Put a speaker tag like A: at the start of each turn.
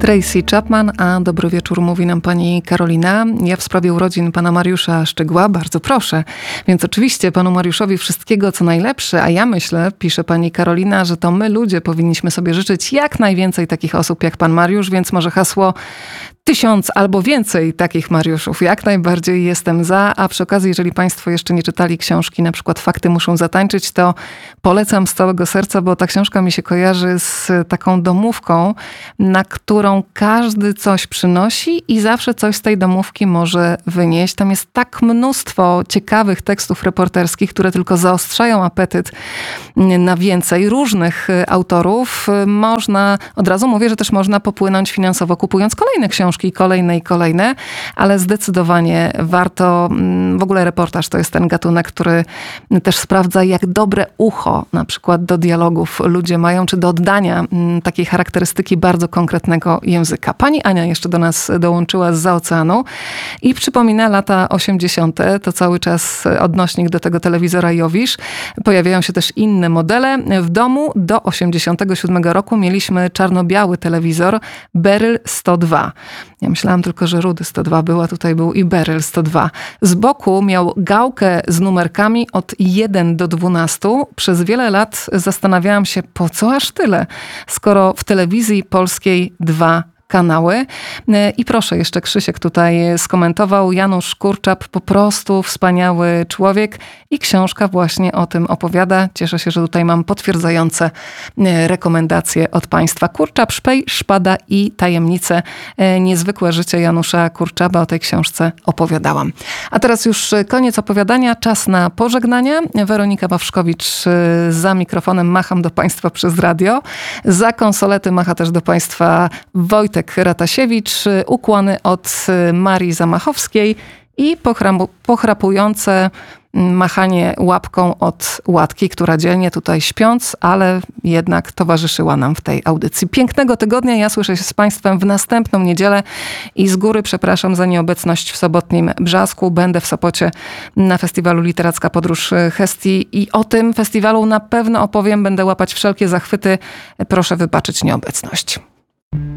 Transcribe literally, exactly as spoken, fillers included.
A: Tracy Chapman, a dobry wieczór mówi nam pani Karolina. Ja w sprawie urodzin pana Mariusza Szczygła, bardzo proszę. Więc oczywiście panu Mariuszowi wszystkiego co najlepsze, a ja myślę, pisze pani Karolina, że to my ludzie powinniśmy sobie życzyć jak najwięcej takich osób jak pan Mariusz, więc może hasło tysiąc albo więcej takich Mariuszów. Jak najbardziej jestem za, a przy okazji, jeżeli państwo jeszcze nie czytali książki, na przykład Fakty muszą zatańczyć, to polecam z całego serca, bo ta książka mi się kojarzy z taką domówką, na którą każdy coś przynosi i zawsze coś z tej domówki może wynieść. Tam jest tak mnóstwo ciekawych tekstów reporterskich, które tylko zaostrzają apetyt na więcej różnych autorów. Można, od razu mówię, że też można popłynąć finansowo kupując kolejne książki, i kolejne i kolejne, ale zdecydowanie warto, w ogóle reportaż to jest ten gatunek, który też sprawdza, jak dobre ucho na przykład do dialogów ludzie mają, czy do oddania takiej charakterystyki bardzo konkretnego języka. Pani Ania jeszcze do nas dołączyła zza oceanu i przypomina lata osiemdziesiąte. To cały czas odnośnik do tego telewizora Jowisz. Pojawiają się też inne modele. W domu do osiemdziesiątego siódmego roku mieliśmy czarno-biały telewizor Beryl sto dwa. Ja myślałam tylko, że Rudy sto dwa był, a tutaj był i Beryl sto dwa. Z boku miał gałkę z numerkami od jeden do dwunastu. Przez wiele lat zastanawiałam się, po co aż tyle, skoro w telewizji polskiej dwa kanały. I proszę, jeszcze Krzysiek tutaj skomentował. Janusz Kurczap, po prostu wspaniały człowiek i książka właśnie o tym opowiada. Cieszę się, że tutaj mam potwierdzające rekomendacje od państwa. Kurczap, Szpej, Szpada i Tajemnice. Niezwykłe życie Janusza Kurczaba. O tej książce opowiadałam. A teraz już koniec opowiadania. Czas na pożegnania. Weronika Wawrzkowicz za mikrofonem. Macham do państwa przez radio. Za konsolety macha też do państwa Wojtek Ratasiewicz, ukłony od Marii Zamachowskiej i pochrapujące machanie łapką od Łatki, która dzielnie tutaj śpiąc, ale jednak towarzyszyła nam w tej audycji. Pięknego tygodnia. Ja słyszę się z państwem w następną niedzielę i z góry przepraszam za nieobecność w sobotnim Brzasku. Będę w Sopocie na festiwalu Literacka Podróż Hestii i o tym festiwalu na pewno opowiem. Będę łapać wszelkie zachwyty. Proszę wybaczyć nieobecność.